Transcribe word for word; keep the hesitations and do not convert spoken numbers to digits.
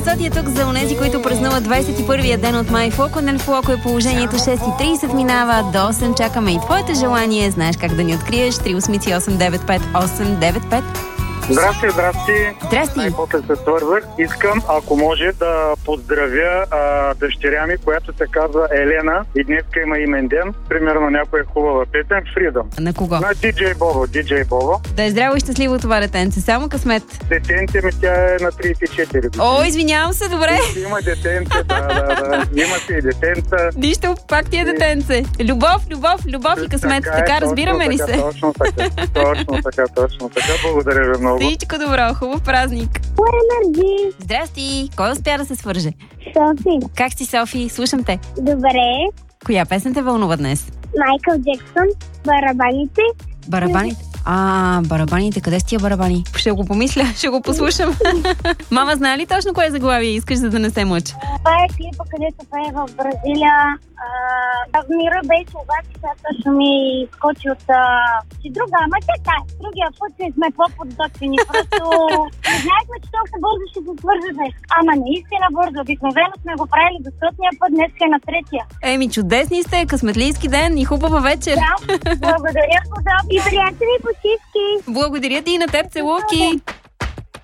Цоти е тук за онези, които празнуват двадесет и първия ден от май. Флоко на Флоко е положението шест и тридесет минава. До осем чакаме и твоето желание. Знаеш как да ни откриеш. три осмици осем девет пет осем девет пет. Здрасти, здрасти. Здрасти. Най-после се свързах. Искам, ако може, да поздравя а, дъщеря ми, която се казва Елена и днеска има имен ден. Примерно някоя хубава песен Freedom. На кого? На диджей Бобо, диджей Бобо. Да е здраво и щастливо това детенце. Само късмет. Детенце ми, тя е на тридесет и четири. О, извинявам се, добре. Има детенце, да, да, да. Има си и детенца. Нищо, пак ти е детенце. Любов, любов, любов и късмет. Така, така разбираме ли се? Точно така, точно така, точно така. Благодаря ви много. Всичко добро, хубав празник. Енерджи. Здрасти. Кой успя да се свърже? Софи. Как си, Софи? Слушам те. Добре. Коя песен те вълнува днес? Майкъл Джексън. Барабаните. Барабаните? А, барабаните. Къде са тия барабани? Ще го помисля, ще го послушам. Мама, знае ли точно кое заглавие искаш, за да не се мъча? Това е клипа, където пее в Бразилия. А, мира беше, обаче сега точно ми скочи от а, си друга. Ама те та, другия път сме по-подготвени. Просто не знаехме, че толкова бързо ще се свържа днес. Ама наистина бързо. Обикновено сме го правили до сотния път, днес е на третия. Еми, чудесни сте, късметлийски ден и хубава вечер. Да, благодаря, подоб и приятели почивки. Благодаря ти и на теб, целувки.